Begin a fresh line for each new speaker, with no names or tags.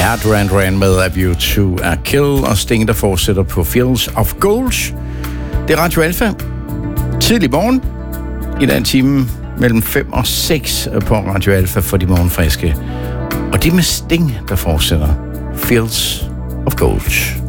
Ja, Duran Duran med A View to a Kill, og Sting, der fortsætter på Fields of Gold. Det er Radio Alpha. Tidlig morgen. I den time mellem 5 og 6 på Radio Alpha for de morgenfriske. Og det med Sting, der fortsætter Fields of Gold.